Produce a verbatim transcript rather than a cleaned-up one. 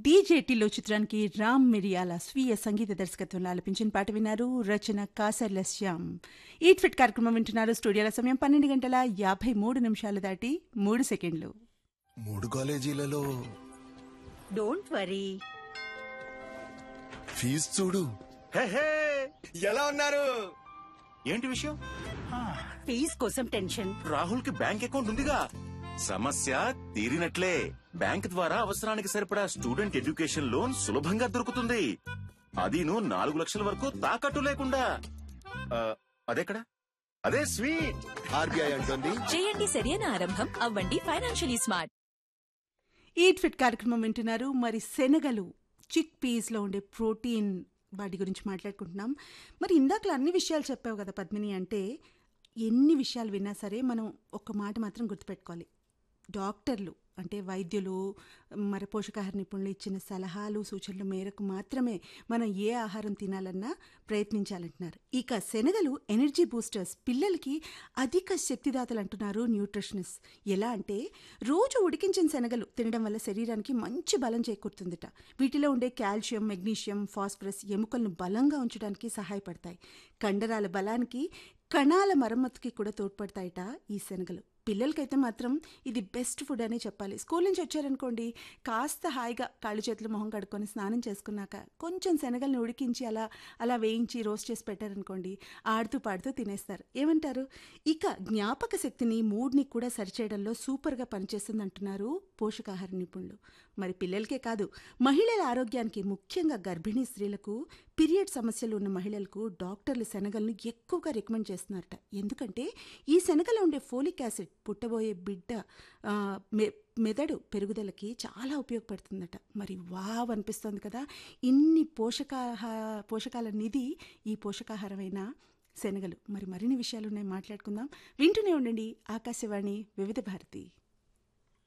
డీజేటీలో చిత్రానికి రామ్ మిరియాల స్వీయ సంగీత దర్శకత్వంలో ఆలపించిన పాట విన్నారు. రచన కాసర్ల శ్యామ్. ఈట్ ఫిట్ కార్యక్రమం వింటున్నారు. స్టూడియోల సమయం పన్నెండు గంటల యాభై మూడు నిమిషాలు దాటి మూడు సెకండ్లు. మూడు కాలేజీలలో డోంట్ వరీ, ఫీజు చూడు. ఎలా ఉన్నారు? ఏంటి విషయం? ఫీజ్ కోసం టెన్షన్. రాహుల్ కి బ్యాంక్ అకౌంట్ ఉందిగా, సమస్య తీరినట్లే. బ్యాంక్ ద్వారా అవసరానికి సరిపడా స్టూడెంట్ ఎడ్యుకేషన్ లోన్ సులభంగా దొరుకుతుంది. అదీను నాలుగు లక్షల వరకు తాకట్టు లేకుండా. ఆ, అదెక్కడ? అదే స్వీట్. ఆర్బీఐ అంటుంది చేయండి సరైన ఆరంభం, అవ్వండి ఫైనాన్షియలీ స్మార్ట్. ఈట్ ఫిట్ కార్యక్రమం వింటున్నారు. మరి శనగలు, చిక్ పీస్లో ఉండే ప్రోటీన్, వాటి గురించి మాట్లాడుకుంటున్నాం. మరి ఇందాకలో అన్ని విషయాలు చెప్పావు కదా పద్మిని. అంటే ఎన్ని విషయాలు విన్నా సరే మనం ఒక్క మాట మాత్రం గుర్తుపెట్టుకోవాలి. డాక్టర్లు అంటే వైద్యులు, మరి పోషకాహార నిపుణులు ఇచ్చిన సలహాలు సూచనల మేరకు మాత్రమే మనం ఏ ఆహారం తినాలన్నా ప్రయత్నించాలంటున్నారు. ఇక శనగలు ఎనర్జీ బూస్టర్స్, పిల్లలకి అధిక శక్తిదాతలు అంటున్నారు న్యూట్రిషనిస్ట్. ఎలా అంటే రోజు ఉడికించిన శనగలు తినడం వల్ల శరీరానికి మంచి బలం చేకూరుతుందట. వీటిలో ఉండే కాల్షియం, మెగ్నీషియం, ఫాస్ఫరస్ ఎముకలను బలంగా ఉంచడానికి సహాయపడతాయి. కండరాల బలానికి, కణాల మరమ్మతుకి కూడా తోడ్పడతాయట ఈ శనగలు. పిల్లలకైతే మాత్రం ఇది బెస్ట్ ఫుడ్ అనే చెప్పాలి. స్కూల్ నుంచి వచ్చారనుకోండి, కాస్త హాయిగా కాళ్ళు చేతులు మొహం కడుక్కొని స్నానం చేసుకున్నాక కొంచెం శనగల్ని ఉడికించి అలా అలా వేయించి రోస్ట్ చేసి పెట్టారనుకోండి, ఆడుతూ పాడుతూ తినేస్తారు. ఏమంటారు? ఇక జ్ఞాపక శక్తిని, మూడ్ని కూడా సరిచేయడంలో సూపర్గా పనిచేస్తుంది అంటున్నారు పోషకాహార నిపుణులు. మరి పిల్లలకే కాదు, మహిళల ఆరోగ్యానికి, ముఖ్యంగా గర్భిణీ స్త్రీలకు, పీరియడ్ సమస్యలు ఉన్న మహిళలకు డాక్టర్లు శనగలను ఎక్కువగా రికమెండ్ చేస్తున్నారట. ఎందుకంటే ఈ శనగలో ఉండే ఫోలిక్ యాసిడ్ పుట్టబోయే బిడ్డ మె మెదడు పెరుగుదలకి చాలా ఉపయోగపడుతుందట. మరి వావ్ అనిపిస్తుంది కదా. ఇన్ని పోషకాహ పోషకాల నిధి ఈ పోషకాహారమైన శనగలు. మరి మరిన్ని విషయాలు ఉన్నాయి, మాట్లాడుకుందాం. వింటూనే ఉండండి ఆకాశవాణి వివిధ భారతి.